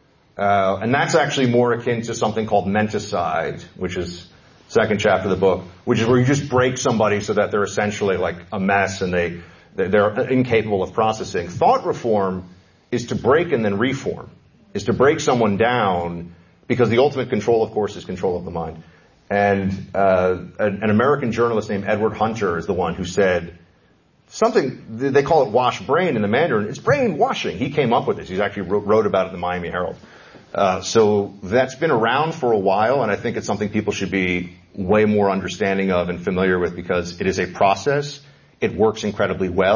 Uh, and that's actually more akin to something called menticide, which is second chapter of the book, which is where you just break somebody so that they're essentially like a mess and they, they're incapable of processing. Thought reform is to break and then reform, is to break someone down because the ultimate control, of course, is control of the mind. And uh, an, an American journalist named Edward Hunter is the one who said something, they call it wash brain in the Mandarin. It's brainwashing. He came up with this. He actually wrote, wrote about it in the Miami Herald. Uh, so that's been around for a while, and I think it's something people should be way more understanding of and familiar with because it is a process. It works incredibly well.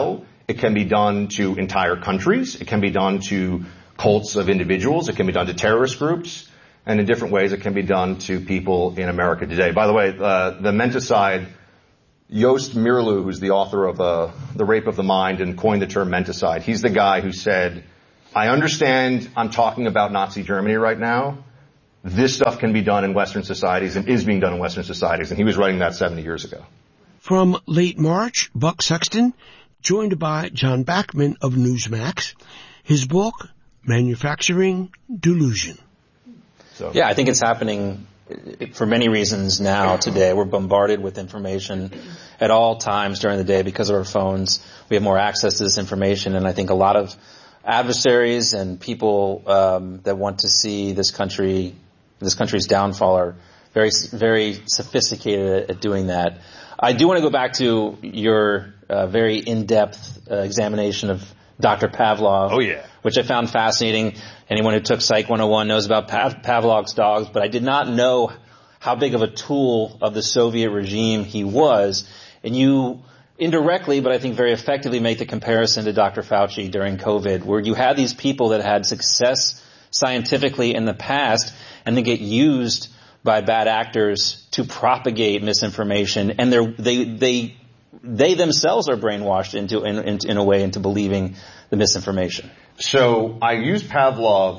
It can be done to entire countries. It can be done to cults of individuals. It can be done to terrorist groups. And in different ways, it can be done to people in America today. By the way, uh, the menticide, Joost Meerloo, who's the author of uh, The Rape of the Mind and coined the term menticide, he's the guy who said, I understand I'm talking about Nazi Germany right now. This stuff can be done in Western societies and is being done in Western societies. And he was writing that seventy years ago. From late March, Buck Sexton, joined by John Bachman of Newsmax. His book, Manufacturing Delusion. So. Yeah, I think it's happening for many reasons now today. We're bombarded with information at all times during the day because of our phones. We have more access to this information, and I think a lot of adversaries and people um, that want to see this country, this country's downfall, are very, very sophisticated at doing that. I do want to go back to your uh, very in-depth uh, examination of Doctor Pavlov. Oh, yeah. Which I found fascinating. Anyone who took Psych one oh one knows about Pav- Pavlov's dogs, but I did not know how big of a tool of the Soviet regime he was. And you indirectly, but I think very effectively, make the comparison to Doctor Fauci during COVID, where you had these people that had success scientifically in the past and they get used by bad actors to propagate misinformation, and they're, they they they themselves are brainwashed into in, in, in a way into believing the misinformation. So I use Pavlov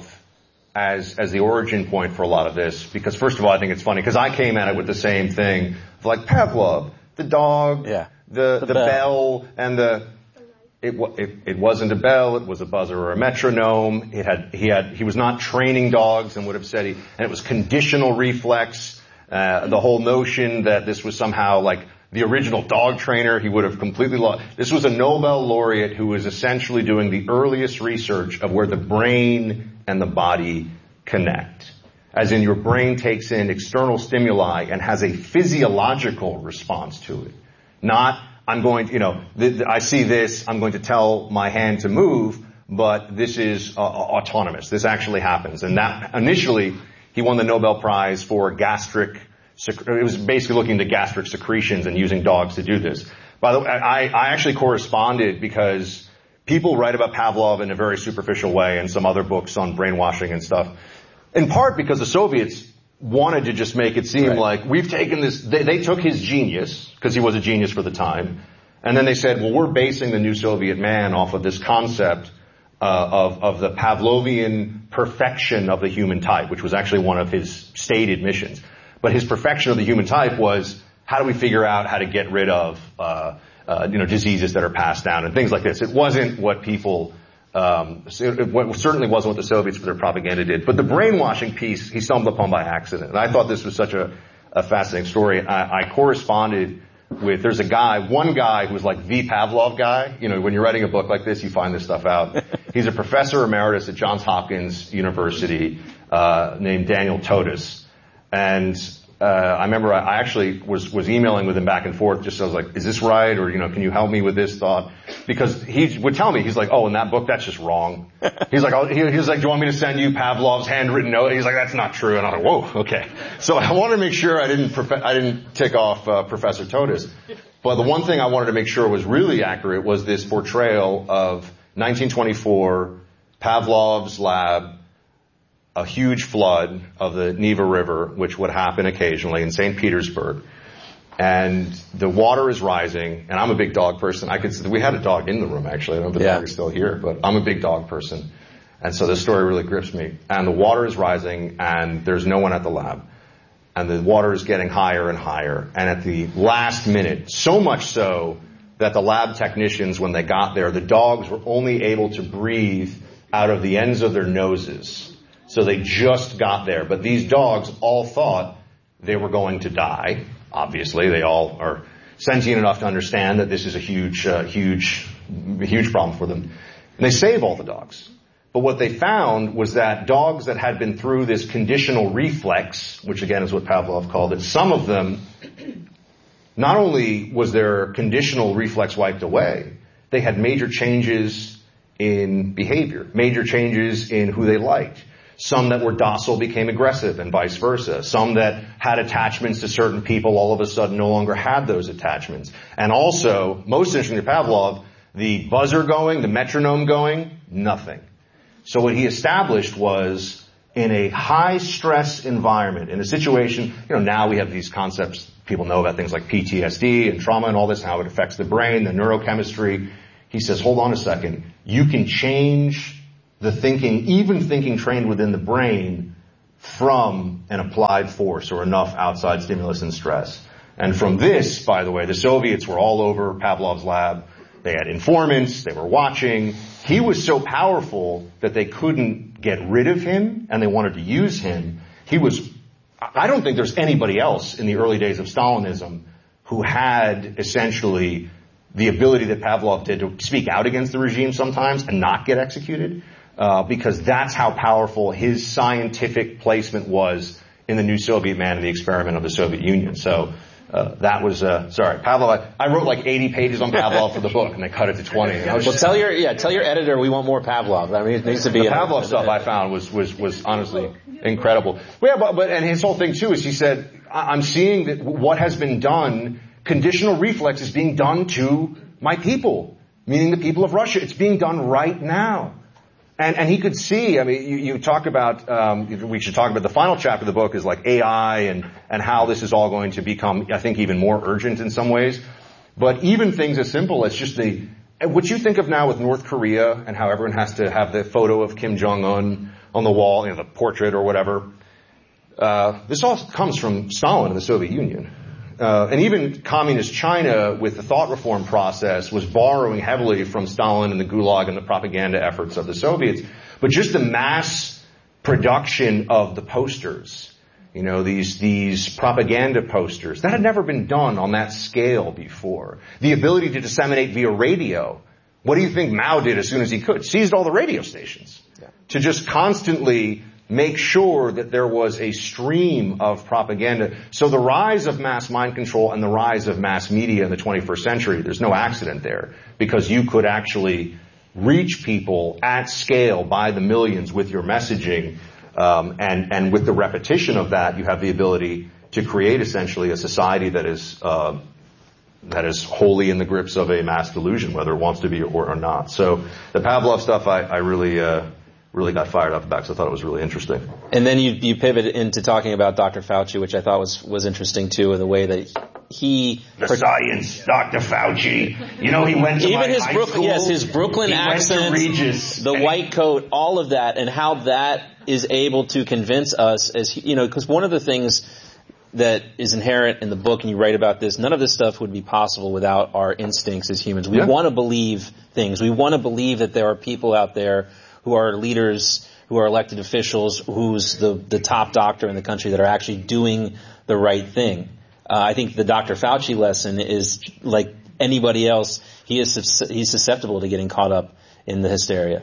as as the origin point for a lot of this because, first of all, I think it's funny because I came at it with the same thing, like Pavlov, the dog, yeah. the the, the bell. bell, and the it, it it wasn't a bell, it was a buzzer or a metronome. It had he had he was not training dogs and would have said he and it was conditional reflex. Uh, the whole notion that this was somehow like the original dog trainer, he would have completely lost. This was a Nobel laureate who was essentially doing the earliest research of where the brain and the body connect. As in your brain takes in external stimuli and has a physiological response to it. Not, I'm going to, you know, th- th- I see this, I'm going to tell my hand to move, but this is uh, autonomous. This actually happens. And that, initially, he won the Nobel Prize for gastric it was basically looking into gastric secretions and using dogs to do this. By the way, I, I actually corresponded because people write about Pavlov in a very superficial way and some other books on brainwashing and stuff. In part because the Soviets wanted to just make it seem right. like we've taken this, they, they took his genius, because he was a genius for the time, and then they said, well, we're basing the new Soviet man off of this concept uh, of, of the Pavlovian perfection of the human type, which was actually one of his stated missions. But his perfection of the human type was, how do we figure out how to get rid of, uh, uh, you know, diseases that are passed down and things like this. It wasn't what people, um, it certainly wasn't what the Soviets for their propaganda did. But the brainwashing piece, he stumbled upon by accident. And I thought this was such a, a fascinating story. I, I corresponded with, there's a guy, one guy who's like the Pavlov guy. You know, when you're writing a book like this, you find this stuff out. He's a professor emeritus at Johns Hopkins University, uh, named Daniel Totis. And uh I remember I actually was was emailing with him back and forth just so I was like, is this right? Or, you know, can you help me with this thought? Because he would tell me, he's like, oh, in that book, that's just wrong. He's like, oh, he, he was like, do you want me to send you Pavlov's handwritten note? He's like, that's not true. And I was like, whoa, okay. So I wanted to make sure I didn't prof- I didn't tick off uh, Professor Totis. But the one thing I wanted to make sure was really accurate was this portrayal of nineteen twenty-four, Pavlov's lab, a huge flood of the Neva River, which would happen occasionally in Saint Petersburg. And the water is rising, and I'm a big dog person. I could, we had a dog in the room, actually. I don't know if the yeah. dog is still here, but I'm a big dog person. And so this story really grips me. And the water is rising, and there's no one at the lab. And the water is getting higher and higher. And at the last minute, so much so that the lab technicians, when they got there, the dogs were only able to breathe out of the ends of their noses. So they just got there. But these dogs all thought they were going to die. Obviously, they all are sentient enough to understand that this is a huge, uh, huge, huge problem for them. And they save all the dogs. But what they found was that dogs that had been through this conditional reflex, which again is what Pavlov called it, some of them, not only was their conditional reflex wiped away, they had major changes in behavior, major changes in who they liked. Some that were docile became aggressive and vice versa. Some that had attachments to certain people all of a sudden no longer had those attachments. And also, most interestingly to Pavlov, the buzzer going, the metronome going, nothing. So what he established was in a high stress environment, in a situation, you know, now we have these concepts, people know about things like P T S D and trauma and all this, how it affects the brain, the neurochemistry. He says, hold on a second, you can change the thinking, even thinking trained within the brain, from an applied force or enough outside stimulus and stress. And from this, by the way, the Soviets were all over Pavlov's lab. They had informants, they were watching. He was so powerful that they couldn't get rid of him, and they wanted to use him. He was, I don't think there's anybody else in the early days of Stalinism who had essentially the ability that Pavlov did to speak out against the regime sometimes and not get executed, uh, because that's how powerful his scientific placement was in the new Soviet man and the experiment of the Soviet Union. So uh, that was, uh, sorry, Pavlov, I, I wrote like eighty pages on Pavlov for the book, and they cut it to twenty. Well, just, tell your, yeah, tell your editor we want more Pavlov. I mean, it needs to be... The Pavlov stuff I found was, was, was honestly incredible. Well, yeah, but, but, and his whole thing too is he said, I'm seeing that what has been done, conditional reflex is being done to my people, meaning the people of Russia. It's being done right now. And, and he could see, I mean, you, you talk about, um, we should talk about the final chapter of the book is like A I and, and how this is all going to become, I think, even more urgent in some ways. But even things as simple as just the, what you think of now with North Korea and how everyone has to have the photo of Kim Jong-un on the wall, you know, the portrait or whatever. Uh, this all comes from Stalin and the Soviet Union. Uh, and even communist China, with the thought reform process, was borrowing heavily from Stalin and the Gulag and the propaganda efforts of the Soviets. But just the mass production of the posters, you know, these, these propaganda posters, that had never been done on that scale before. The ability to disseminate via radio. What do you think Mao did as soon as he could? Seized all the radio stations. Yeah. To just constantly make sure that there was a stream of propaganda. So the rise of mass mind control and the rise of mass media in the twenty-first century, there's no accident there, because you could actually reach people at scale by the millions with your messaging, um, and, and with the repetition of that, you have the ability to create essentially a society that is, uh, that is wholly in the grips of a mass delusion, whether it wants to be or, or not. So the Pavlov stuff, I, I really, uh, really got fired up about because I thought it was really interesting. And then you you pivot into talking about Doctor Fauci, which I thought was was interesting too, in the way that he the science, Doctor Fauci. You know, he went to even my his high Brook, school. yes, his Brooklyn he accent, went to Regis, the white coat, all of that, and how that is able to convince us as you know, because one of the things that is inherent in the book, and you write about this, none of this stuff would be possible without our instincts as humans. We yeah. want to believe things. We want to believe that there are people out there who are leaders, who are elected officials, who's the, the top doctor in the country that are actually doing the right thing. Uh, I think the Doctor Fauci lesson is like anybody else. He is he's susceptible to getting caught up in the hysteria.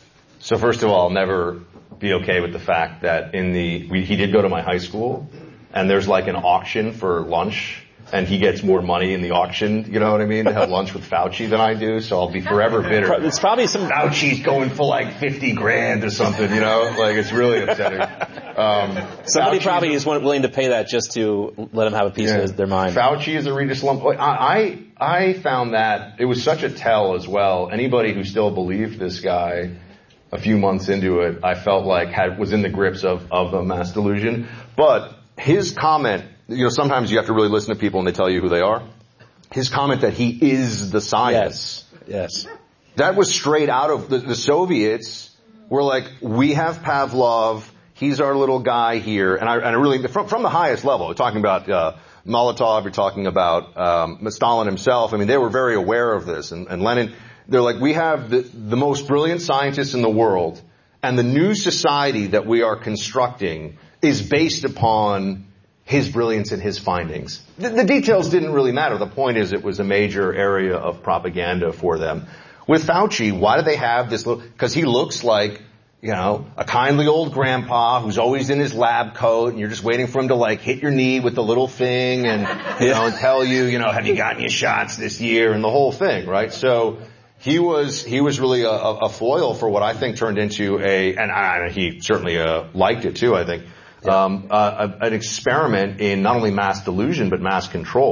So first of all, I'll never be okay with the fact that in the we, he did go to my high school, and there's like an auction for lunch. And he gets more money in the auction, you know what I mean, to have lunch with Fauci than I do, so I'll be forever bitter. It's probably some... Fauci's going for like fifty grand or something, you know? Like, it's really upsetting. Um, Somebody Fauci's probably is willing to pay that just to let him have a piece yeah. of their mind. Fauci is a Regis lump. I, I, I found that it was such a tell as well. Anybody who still believed this guy a few months into it, I felt like had, was in the grips of, of a mass delusion. But his comment... You know, sometimes you have to really listen to people and they tell you who they are. His comment that he is the science. Yes. Yes. That was straight out of the, the Soviets were like, we have Pavlov, he's our little guy here. And I, and I really, from, from the highest level, we're talking about, uh, Molotov, you're talking about, um, Stalin himself. I mean, they were very aware of this. And, and Lenin, they're like, we have the, the most brilliant scientists in the world, and the new society that we are constructing is based upon his brilliance and his findings. The, the details didn't really matter. The point is it was a major area of propaganda for them. With Fauci, why do they have this little, because he looks like, you know, a kindly old grandpa who's always in his lab coat, and you're just waiting for him to like hit your knee with the little thing and, you know, and tell you, you know, have you gotten your shots this year and the whole thing, right? So he was, he was really a, a foil for what I think turned into a, and I, he certainly uh, liked it too, I think. Yeah. Um, uh, an experiment in not only mass delusion but mass control.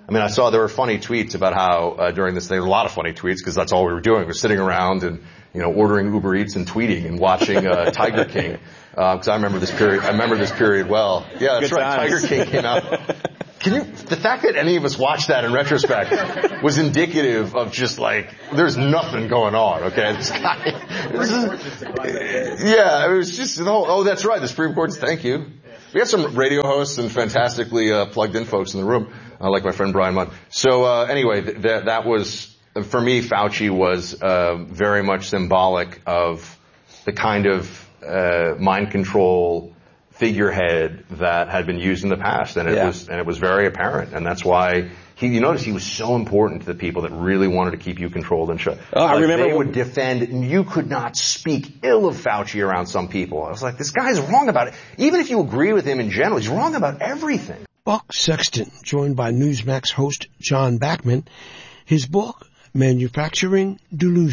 I mean, I saw there were funny tweets about how uh, during this, there were a lot of funny tweets because that's all we were doing. We were sitting around and, you know, ordering Uber Eats and tweeting and watching uh, Tiger King. Because uh, I remember this period. I remember this period well. Yeah, that's Good right. times. Tiger King came out. Can you? The fact that any of us watched that in retrospect was indicative of just like there's nothing going on. Okay, this guy. This is, yeah, it was just the whole. Oh, that's right. The Supreme Court's. Thank you. We have some radio hosts and fantastically uh, plugged-in folks in the room, uh, like my friend Brian Munn. So uh, anyway, th- that that was for me. Fauci was uh, very much symbolic of the kind of uh, mind control figurehead that had been used in the past, and it yeah. was and it was very apparent, and that's why he. You notice he was so important to the people that really wanted to keep you controlled and shut. Oh, I like remember they when, would defend. And you could not speak ill of Fauci around some people. I was like, this guy's wrong about it. Even if you agree with him in general, he's wrong about everything. Buck Sexton, joined by Newsmax host John Bachman. His book, Manufacturing Delusion.